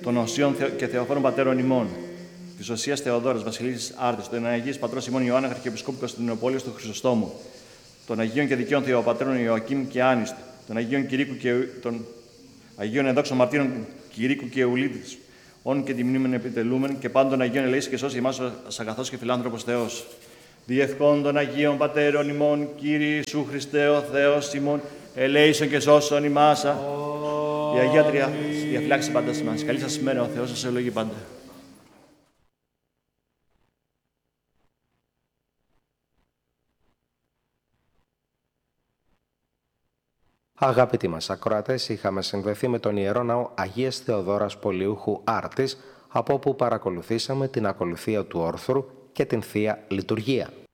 των Οσίων και Θεοφόρων Πατέρων ημών, της Οσίας Θεοδόρας Βασιλίσης Άρτης, των Αγίης Πατρός ημών Ιωάννα Αρχιεπισκόπου Κωνσταντινουπόλεως του Χρυσοστόμου, των Αγίων και Δικαίων Θεοπατέρων Ιωακήμ και Άνιστου, των Αγίων Κυρίκου και των Αγίων Ενδόξων Μαρτύρων Κυρίκου και Ουλίτης, όν και τη μνήμην επιτελούμεν και πάντων Αγίων ελεήσει και σώσει εμάς ως αγαθός και φιλάνθρωπος Θεός. Διευχών των Αγίων Πατέρων ημών, Κύριε Ιησού Χριστέ ο Θεός ημών, ελέησον και σώσον ημάσα. Η Αγία Τρία διαφυλάξει πάντα μας. Καλή σας μέρα, ο Θεός σας ευλογεί πάντα. Αγαπητοί μας ακροατές, είχαμε συνδεθεί με τον Ιερό Ναό Αγίας Θεοδόρας Πολιούχου Άρτης, από όπου παρακολουθήσαμε την ακολουθία του όρθρου και την Θεία Λειτουργία.